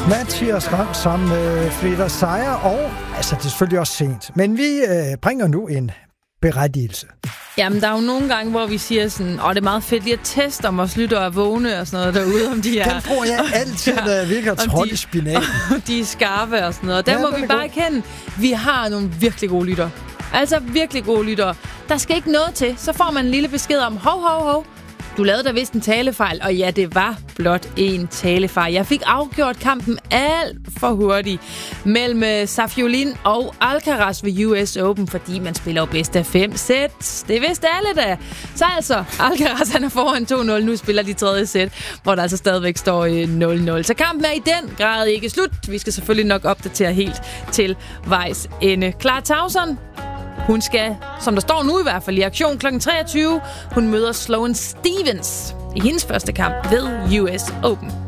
Mathias Rand sammen med Frida Seier, og altså det er selvfølgelig også sent, men vi bringer nu en berettigelse. Jamen, der er jo nogle gange, hvor vi siger sådan, det er meget fedt lige at teste, om vores lyttere er vågne og sådan noget derude, om de er... Den bruger jeg altid, når jeg virkelig har trådt i spinaten. De er skarpe og sådan noget. Og der må vi bare erkende, vi har nogle virkelig gode lyttere. Altså virkelig gode lyttere. Der skal ikke noget til. Så får man en lille besked om, hov. Du lavede da vist en talefejl, og ja, det var blot en talefejl. Jeg fik afgjort kampen alt for hurtigt mellem Safiullin og Alcaraz ved US Open, fordi man spiller jo bedst af 5 sæt. Det vidste alle da. Så altså, Alcaraz han er foran 2-0. Nu spiller de tredje sæt, hvor der altså stadigvæk står 0-0. Så kampen er i den grad ikke slut. Vi skal selvfølgelig nok opdatere helt til vejs ende. Clara Tauson, hun skal, som der står nu i hvert fald, i aktion kl. 23. Hun møder Sloane Stephens i hendes første kamp ved US Open.